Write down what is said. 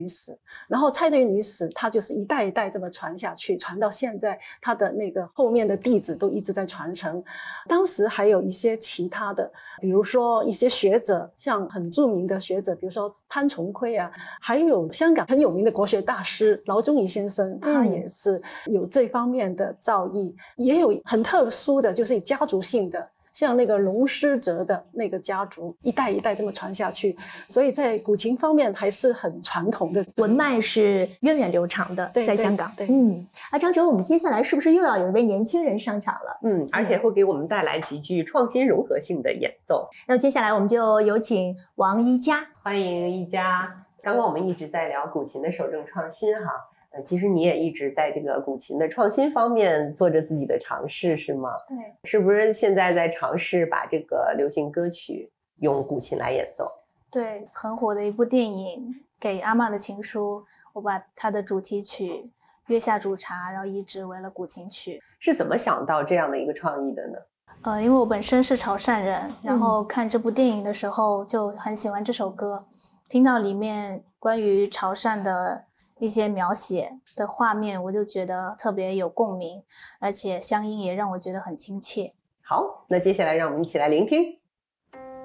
女史，然后蔡队女史它就是一代一代这么传下去，传到现在，它的那个后面的弟子都一直在传承。当时还有一些其他的，比如说一些学者，像很著名的学者，比如说潘崇奎啊，还有香港很有名的国学大师劳宗颐先生，他也是有这方面的造诣，也有很特殊的就是家族性的，像那个龙师哲的那个家族一代一代这么传下去，所以在古琴方面还是很传统的， 文脉是源远流长的。在香港。 对， 张哲，我们接下来是不是又要有一位年轻人上场了？ 而且会给我们带来极具创新融合性的演奏。 那接下来我们就有请王一佳。 欢迎一佳。刚刚我们一直在聊古琴的守正创新哈，其实你也一直在这个古琴的创新方面做着自己的尝试，是吗？ 对。 是不是现在在尝试把这个流行歌曲用古琴来演奏？ 对，很火的一部电影《给阿嬷的情书》，我把它的主题曲《月下煮茶》然后移植为了古琴曲。 是怎么想到这样的一个创意的呢？ 因为我本身是潮汕人，然后看这部电影的时候就很喜欢这首歌，听到里面关于潮汕的一些描写的画面，我就觉得特别有共鸣，而且乡音也让我觉得很亲切。 好，那接下来让我们一起来聆听。